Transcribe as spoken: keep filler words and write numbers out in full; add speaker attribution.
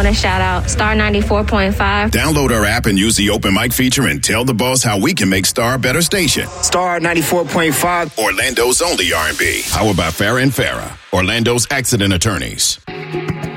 Speaker 1: want to shout out Star ninety-four point five.
Speaker 2: Download our app and use the open mic feature and tell the boss how we can make Star a better station.
Speaker 3: Star ninety-four point five.
Speaker 2: Orlando's only R and B. Powered by Farrah and Farrah, Orlando's accident attorneys.